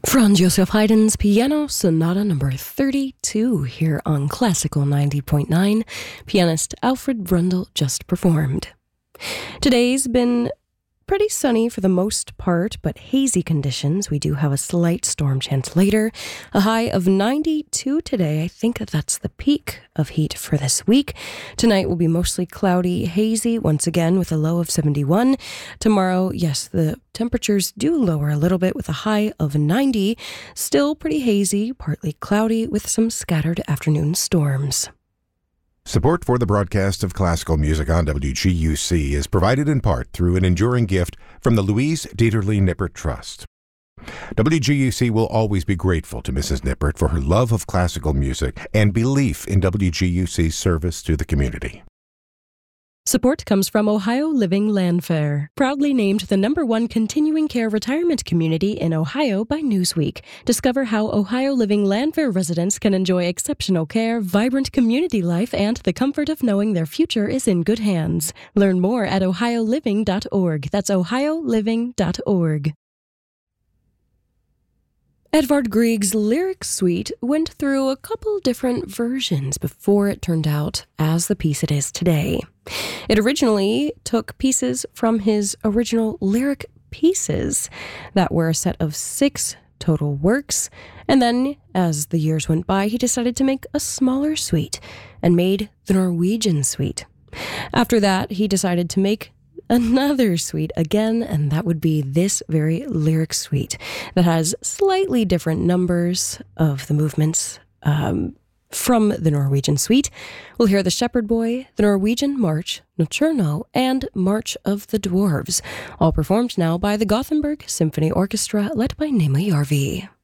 Franz Josef Haydn's Piano Sonata number 32 here on Classical 90.9. Pianist Alfred Brundle just performed. Today's been pretty sunny for the most part, but hazy conditions. We do have a slight storm chance later. A high of 92 today. I think that's the peak of heat for this week. Tonight will be mostly cloudy, hazy, once again with a low of 71. Tomorrow, yes, the temperatures do lower a little bit with a high of 90. Still pretty hazy, partly cloudy with some scattered afternoon storms. Support for the broadcast of classical music on WGUC is provided in part through an enduring gift from the Louise Dieterle Nippert Trust. WGUC will always be grateful to Mrs. Nippert for her love of classical music and belief in WGUC's service to the community. Support comes from Ohio Living Landfair, proudly named the #1 continuing care retirement community in Ohio by Newsweek. Discover how Ohio Living Landfair residents can enjoy exceptional care, vibrant community life, and the comfort of knowing their future is in good hands. Learn more at ohioliving.org. That's ohioliving.org. Edvard Grieg's lyric suite went through a couple different versions before it turned out as the piece it is today. It originally took pieces from his original lyric pieces that were a set of 6 total works, and then, as the years went by, he decided to make a smaller suite and made the Norwegian suite. After that, he decided to make another suite again, and that would be this very lyric suite that has slightly different numbers of the movements from the Norwegian suite. We'll hear the Shepherd Boy, the Norwegian March, Nocturno, and March of the Dwarves, all performed now by the Gothenburg Symphony Orchestra led by Nima Järvi.